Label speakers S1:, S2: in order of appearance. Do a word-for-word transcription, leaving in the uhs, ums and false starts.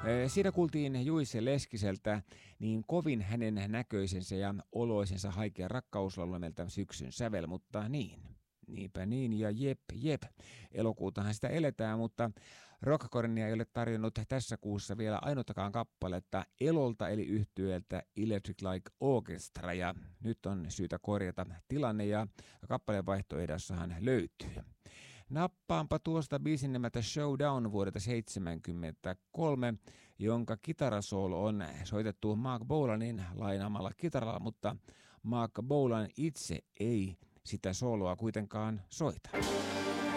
S1: Siinä kuultiin Juise Leskiseltä niin kovin hänen näköisensä ja oloisensa haikea rakkauslaulu nimeltä Syksyn sävel, mutta niin. Niinpä niin ja jep jep. Elokuutahan sitä eletään, mutta Rockcornia ei ole tarjonnut tässä kuussa vielä ainuttakaan kappaletta Elolta eli yhtyeeltä Electric Light Orchestra ja nyt on syytä korjata tilanne ja kappaleen vaihtoehdossahan löytyy. Nappaanpa tuosta biisin nimeltä Showdown vuodelta seitsemänkymmentäkolme, jonka kitarasoolo on soitettu Mark Bolanin lainaamalla kitaralla, mutta Mark Bolan itse ei sitä sooloa kuitenkaan soita.